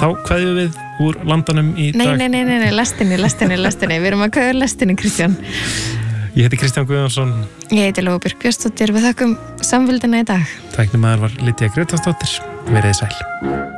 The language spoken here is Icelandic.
þá kveðjum við úr landanum í dag. Nei, lestinni. Við erum að kveðja lestinni, Kristján. Ég heiti Kristján Guðjónsson. Ég heiti Lóa Björk Björnsdóttir. Við þökkum samfylgdina í dag. Tæknimaður var Lydia Grétarsdóttir. Verið sæl.